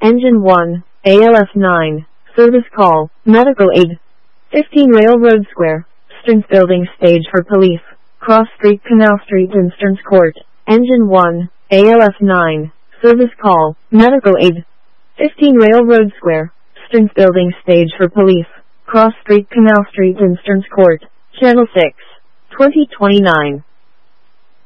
Engine 1, ALF 9, service call, medical aid. 15 Railroad Square, Stearns Building stage for police, Cross Street, Canal Street in Stearns Court. Engine 1, ALF 9, service call, medical aid. 15 Railroad Square, Stearns Building stage for police, Cross Street, Canal Street in Stearns Court. Channel 6, 2029.